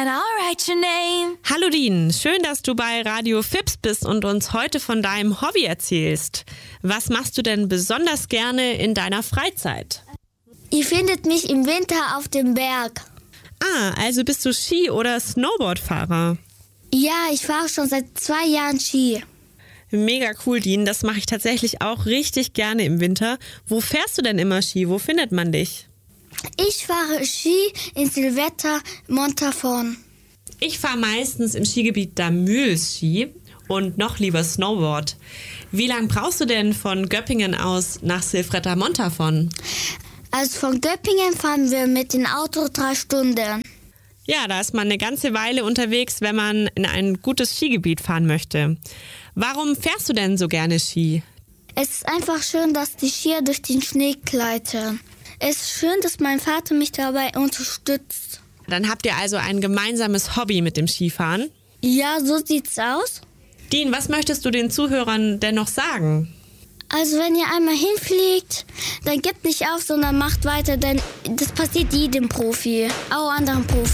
and I'll write your name. Hallo Dean, schön, dass du bei Radio Fips bist und uns heute von deinem Hobby erzählst. Was machst du denn besonders gerne in deiner Freizeit? Ihr findet mich im Winter auf dem Berg. Also bist du Ski- oder Snowboardfahrer? Ja, ich fahre schon seit 2 Jahren Ski. Mega cool, Dean. Das mache ich tatsächlich auch richtig gerne im Winter. Wo fährst du denn immer Ski? Wo findet man dich? Ich fahre Ski in Silvetta Montafon. Ich fahre meistens im Skigebiet Damüls Ski und noch lieber Snowboard. Wie lange brauchst du denn von Göppingen aus nach Silvetta Montafon? Also von Göppingen fahren wir mit dem Auto 3 Stunden. Ja, da ist man eine ganze Weile unterwegs, wenn man in ein gutes Skigebiet fahren möchte. Warum fährst du denn so gerne Ski? Es ist einfach schön, dass die Skier durch den Schnee gleiten. Es ist schön, dass mein Vater mich dabei unterstützt. Dann habt ihr also ein gemeinsames Hobby mit dem Skifahren? Ja, so sieht's aus. Dean, was möchtest du den Zuhörern denn noch sagen? Also wenn ihr einmal hinfliegt, dann gebt nicht auf, sondern macht weiter, denn das passiert jedem Profi, auch anderen Profis.